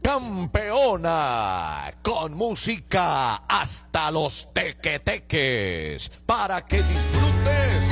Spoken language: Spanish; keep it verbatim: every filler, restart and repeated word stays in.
campeona, con música hasta los tequeteques, para que disfrutes